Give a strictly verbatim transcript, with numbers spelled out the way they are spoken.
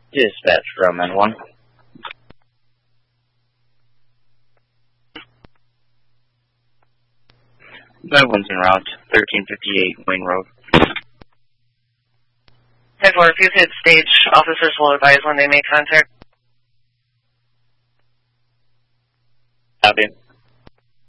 Dispatch from N one. That one's en route, thirteen fifty-eight Wayne Road. ten four, if you've hit stage, officers will advise when they make contact. Copy.